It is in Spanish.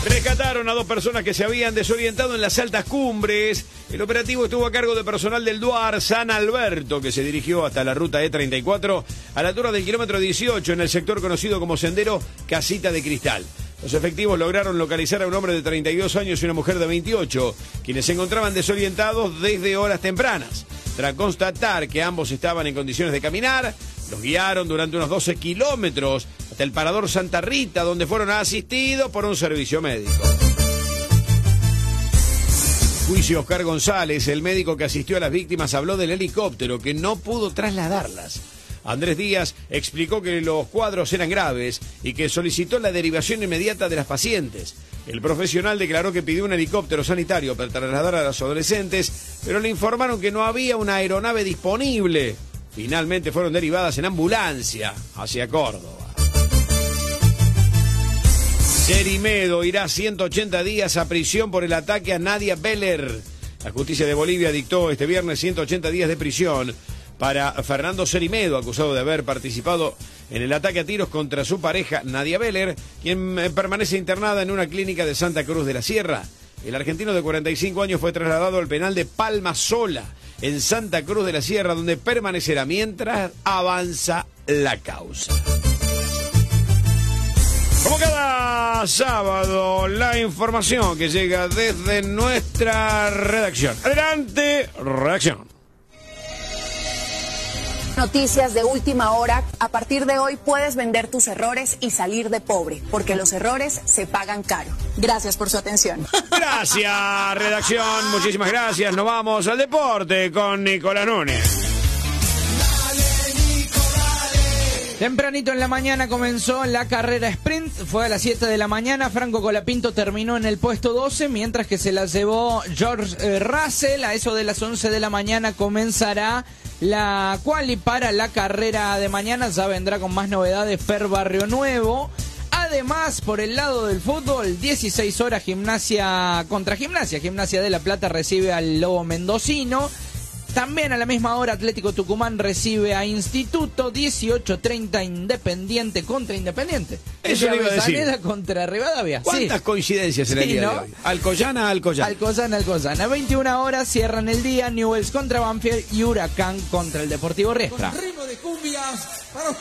Rescataron a 2 personas que se habían desorientado en las altas cumbres. El operativo estuvo a cargo de personal del DUAR San Alberto, que se dirigió hasta la ruta E34 a la altura del kilómetro 18 en el sector conocido como Sendero Casita de Cristal. Los efectivos lograron localizar a un hombre de 32 años y una mujer de 28, quienes se encontraban desorientados desde horas tempranas. Tras constatar que ambos estaban en condiciones de caminar, los guiaron durante unos 12 kilómetros hasta el parador Santa Rita, donde fueron asistidos por un servicio médico. Juicio Oscar González, el médico que asistió a las víctimas, habló del helicóptero que no pudo trasladarlas. Andrés Díaz explicó que los cuadros eran graves y que solicitó la derivación inmediata de las pacientes. El profesional declaró que pidió un helicóptero sanitario para trasladar a los adolescentes, pero le informaron que no había una aeronave disponible. Finalmente fueron derivadas en ambulancia hacia Córdoba. Cerimedo irá 180 días a prisión por el ataque a Nadia Beller. La justicia de Bolivia dictó este viernes 180 días de prisión para Fernando Cerimedo, acusado de haber participado en el ataque a tiros contra su pareja Nadia Beller, quien permanece internada en una clínica de Santa Cruz de la Sierra. El argentino de 45 años fue trasladado al penal de Palma Sola, en Santa Cruz de la Sierra, donde permanecerá mientras avanza la causa. Como cada sábado, la información que llega desde nuestra redacción. Adelante, redacción. Noticias de última hora. A partir de hoy puedes vender tus errores y salir de pobre, porque los errores se pagan caro. Gracias por su atención. Gracias, redacción. Muchísimas gracias. Nos vamos al deporte con Nicolás Núñez. Tempranito en la mañana comenzó la carrera sprint, fue a las 7 de la mañana, Franco Colapinto terminó en el puesto 12, mientras que se la llevó George Russell. A eso de las 11 de la mañana comenzará la quali para la carrera de mañana, ya vendrá con más novedades Fer Barrio Nuevo. Además, por el lado del fútbol, 16 horas Gimnasia contra Gimnasia. Gimnasia de La Plata recibe al Lobo Mendocino. También a la misma hora Atlético Tucumán recibe a Instituto. 18:30 Independiente contra Independiente. Eso le iba a decir. Avellaneda contra Rivadavia. ¿Cuántas coincidencias en el día de hoy? Alcoyana. A 21 horas cierran el día Newell's contra Banfield y Huracán contra el Deportivo Riestra. Con ritmo de cumbias para